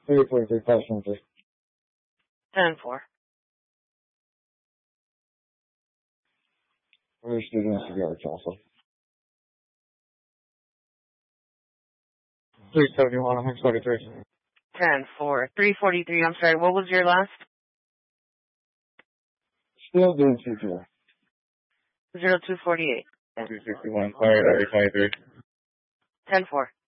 343 passenger. 10-4. Other students to yards also. 371 on 643. 10-4. 343, I'm sorry, what was your last? Still doing CPR. 0248. 261, fire at 823. 10-4.